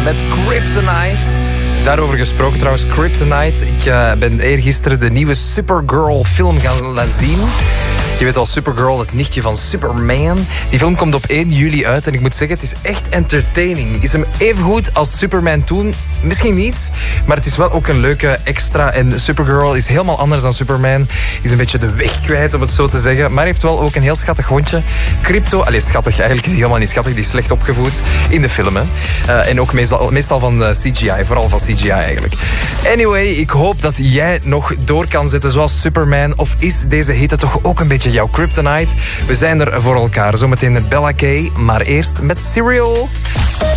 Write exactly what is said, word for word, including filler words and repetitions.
met Kryptonite. Daarover gesproken trouwens, Kryptonite. Ik uh, ben eergisteren de nieuwe Supergirl film gaan zien. Je weet al, Supergirl, het nichtje van Superman. Die film komt op één juli uit en ik moet zeggen, het is echt entertaining. Is hem even goed als Superman toen? Misschien niet, maar het is wel ook een leuke extra. En Supergirl is helemaal anders dan Superman. Is een beetje de weg kwijt, om het zo te zeggen. Maar heeft wel ook een heel schattig hondje. Crypto, allee, schattig, eigenlijk is hij helemaal niet schattig. Die is slecht opgevoed in de film. Hè. Uh, en ook meestal, meestal van C G I, vooral van C G I eigenlijk. Anyway, ik hoop dat jij nog door kan zetten zoals Superman. Of is deze hitte toch ook een beetje jouw Kryptonite? We zijn er voor elkaar. Zometeen met Bella K, maar eerst met Serial.